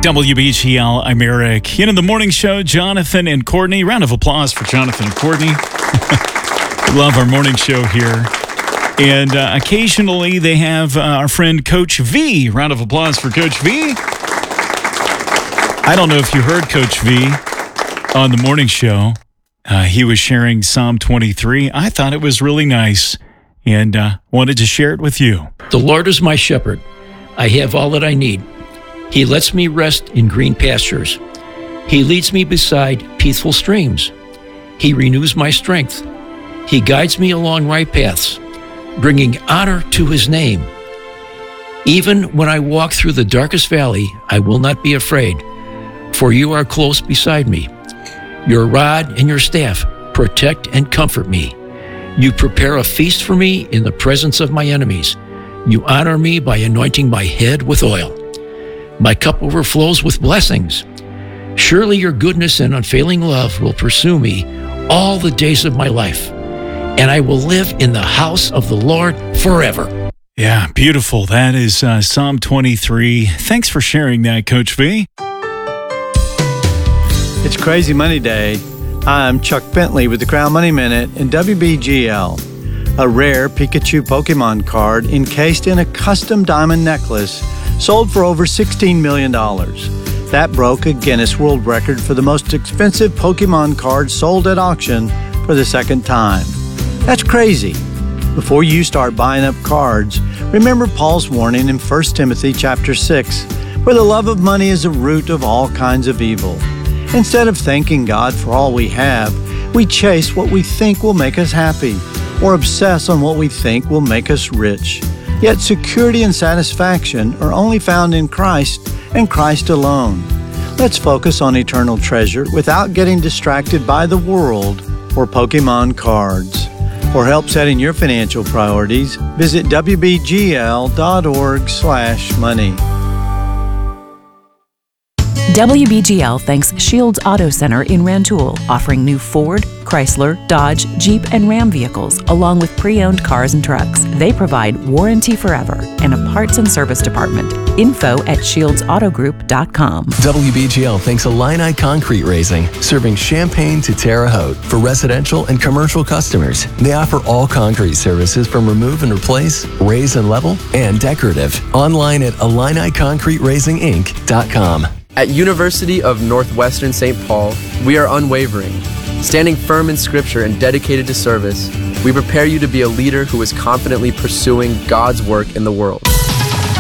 WBGL, I'm Eric. In the morning show, Jonathan and Courtney. Round of applause for Jonathan and Courtney. We love our morning show here. And occasionally they have our friend Coach V. Round of applause for Coach V. I don't know if you heard Coach V on the morning show. He was sharing Psalm 23. I thought it was really nice and wanted to share it with you. The Lord is my shepherd. I have all that I need. He lets me rest in green pastures. He leads me beside peaceful streams. He renews my strength. He guides me along right paths, bringing honor to his name. Even when I walk through the darkest valley, I will not be afraid, for you are close beside me. Your rod and your staff protect and comfort me. You prepare a feast for me in the presence of my enemies. You honor me by anointing my head with oil. My cup overflows with blessings. Surely your goodness and unfailing love will pursue me all the days of my life, and I will live in the house of the Lord forever. Yeah, beautiful. That is Psalm 23. Thanks for sharing that, Coach V. It's Crazy Money Day. I'm Chuck Bentley with the Crown Money Minute and WBGL. A rare Pikachu Pokemon card encased in a custom diamond necklace sold for over $16 million. That broke a Guinness World Record for the most expensive Pokemon card sold at auction for the second time. That's crazy. Before you start buying up cards, remember Paul's warning in 1 Timothy chapter 6, where the love of money is the root of all kinds of evil. Instead of thanking God for all we have, we chase what we think will make us happy, or obsess on what we think will make us rich. Yet security and satisfaction are only found in Christ and Christ alone. Let's focus on eternal treasure without getting distracted by the world or Pokemon cards. For help setting your financial priorities, visit wbgl.org/money. WBGL thanks Shields Auto Center in Rantoul, offering new Ford, Chrysler, Dodge, Jeep, and Ram vehicles, along with pre-owned cars and trucks. They provide warranty forever and a parts and service department. Info at ShieldsAutoGroup.com. WBGL thanks Illini Concrete Raising, serving Champaign to Terre Haute. For residential and commercial customers, they offer all concrete services from remove and replace, raise and level, and decorative. Online at IlliniConcreteRaisingInc.com. At University of Northwestern St. Paul, we are unwavering. Standing firm in Scripture and dedicated to service, we prepare you to be a leader who is confidently pursuing God's work in the world.